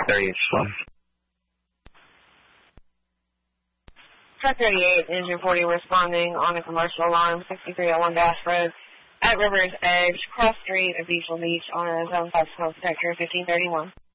38 slow. Truck 38 is reporting responding on a commercial alarm, 6301 Bass Road at River's Edge, cross street of Beach on a zone 5 smoke detector, 1531.